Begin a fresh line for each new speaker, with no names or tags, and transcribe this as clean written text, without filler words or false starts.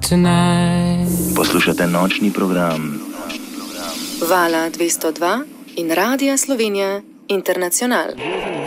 Poslušate nočni program
Vala 202 in Radia Slovenija Internacional.